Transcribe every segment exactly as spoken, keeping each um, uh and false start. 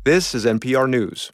This is N P R News.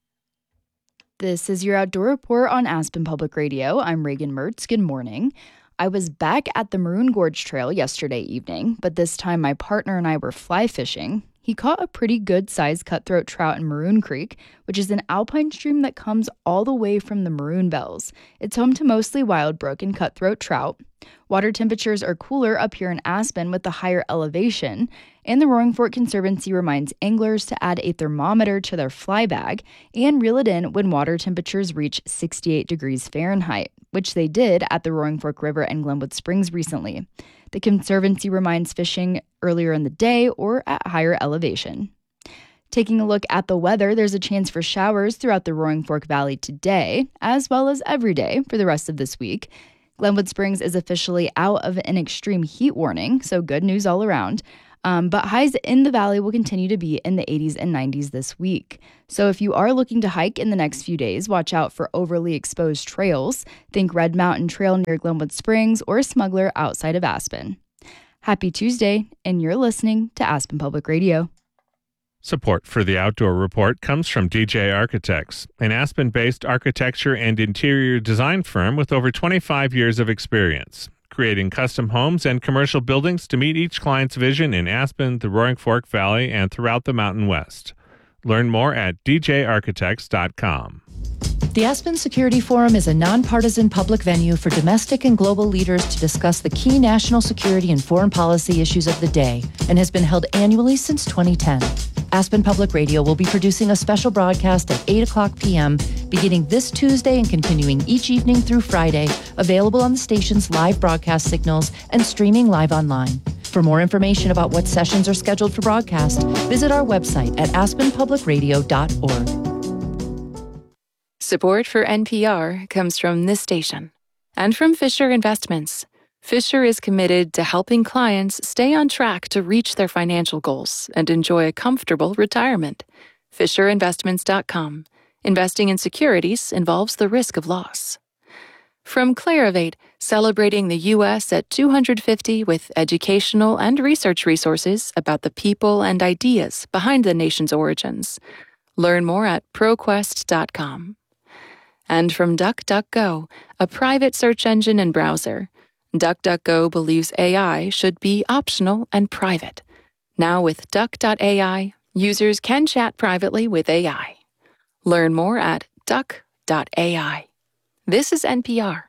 This is your Outdoor Report on Aspen Public Radio. I'm Reagan Mertz. Good morning. I was back at the Maroon Gorge Trail yesterday evening, but this time my partner and I were fly fishing. He caught a pretty good-sized cutthroat trout in Maroon Creek, which is an alpine stream that comes all the way from the Maroon Bells. It's home to mostly wild brook and cutthroat trout. Water temperatures are cooler up here in Aspen with the higher elevation, and the Roaring Fork Conservancy reminds anglers to add a thermometer to their fly bag and reel it in when water temperatures reach sixty-eight degrees Fahrenheit, which they did at the Roaring Fork River and Glenwood Springs recently. The Conservancy reminds fishing earlier in the day or at higher elevation. Taking a look at the weather, there's a chance for showers throughout the Roaring Fork Valley today, as well as every day for the rest of this week. Glenwood Springs is officially out of an extreme heat warning, so good news all around. Um, but highs in the valley will continue to be in the eighties and nineties this week. So if you are looking to hike in the next few days, watch out for overly exposed trails. Think Red Mountain Trail near Glenwood Springs or Smuggler outside of Aspen. Happy Tuesday, and you're listening to Aspen Public Radio. Support for the Outdoor Report comes from D J Architects, an Aspen-based architecture and interior design firm with over twenty-five years of experience, creating custom homes and commercial buildings to meet each client's vision in Aspen, the Roaring Fork Valley, and throughout the Mountain West. Learn more at d j architects dot com. The Aspen Security Forum is a nonpartisan public venue for domestic and global leaders to discuss the key national security and foreign policy issues of the day and has been held annually since twenty ten. Aspen Public Radio will be producing a special broadcast at eight o'clock p.m. beginning this Tuesday and continuing each evening through Friday, available on the station's live broadcast signals and streaming live online. For more information about what sessions are scheduled for broadcast, visit our website at aspen public radio dot org. Support for N P R comes from this station and from Fisher Investments. Fisher is committed to helping clients stay on track to reach their financial goals and enjoy a comfortable retirement. fisher investments dot com. Investing in securities involves the risk of loss. From Clarivate, celebrating the U S at two hundred fifty with educational and research resources about the people and ideas behind the nation's origins. Learn more at pro quest dot com. And from DuckDuckGo, a private search engine and browser. DuckDuckGo believes A I should be optional and private. Now with duck dot a i, users can chat privately with A I. Learn more at duck dot a i. This is N P R.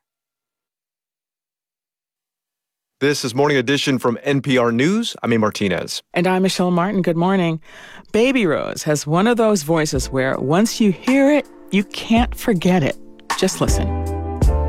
This is Morning Edition from N P R News. I'm A. Martinez. And I'm Michelle Martin. Good morning. Baby Rose has one of those voices where once you hear it, you can't forget it. Just listen.